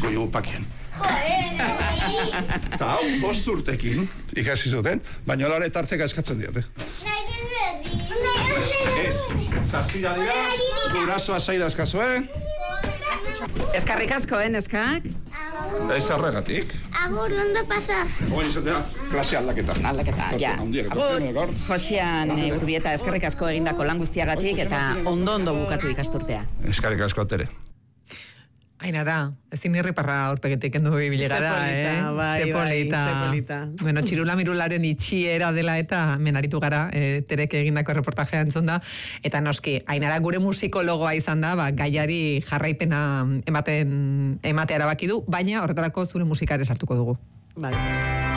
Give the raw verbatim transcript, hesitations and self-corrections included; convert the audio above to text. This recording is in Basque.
ikasiko jugu pakien. Eta hau, bost urtekin ikasi zuten, baina lore tarteka eskatzen diote. Ez, zazpila dira, gurasoa zaida eskazue. Eskarrik asko, eh, neskak? Ez arregatik. Agur, ondo pasa. Oin izatea, klase aldaketa. Aldaketa, ja. Agur, Josean Urbieta, eskarrik asko egindako lan guztiagatik eta ondo-ondo bukatu ikasturtea. Eskarrik asko, Tere. Ainara, ezin irriparra aurpegetik endu bilegara, eh? Bai, Zepolita. bai, zepolita. Bueno, txirula mirularen itxiera dela eta menaritu gara, eh, Terek egindako reportajea entzun da, eta noski, Ainara gure musikologoa izan da, ba, gaiari jarraipena ematen ematea erabaki du, baina horretarako zure musika ere sartuko dugu. Bai.